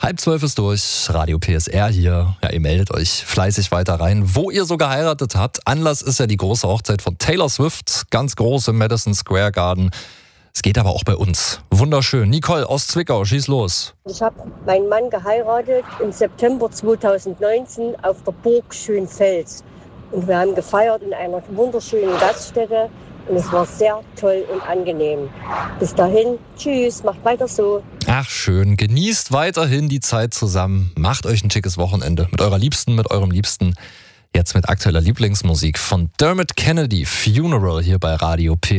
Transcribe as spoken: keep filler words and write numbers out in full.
Halb zwölf ist durch, Radio P S R hier. Ja, ihr meldet euch fleißig weiter rein, wo ihr so geheiratet habt. Anlass ist ja die große Hochzeit von Taylor Swift, ganz groß im Madison Square Garden. Es geht aber auch bei uns. Wunderschön. Nicole aus Zwickau, schieß los. Ich habe meinen Mann geheiratet im September zweitausendneunzehn auf der Burg Schönfels. Und wir haben gefeiert in einer wunderschönen Gaststätte. Und es war sehr toll und angenehm. Bis dahin, tschüss, macht weiter so. Ach schön, genießt weiterhin die Zeit zusammen. Macht euch ein schickes Wochenende mit eurer Liebsten, mit eurem Liebsten. Jetzt mit aktueller Lieblingsmusik von Dermot Kennedy, Funeral hier bei Radio P S R.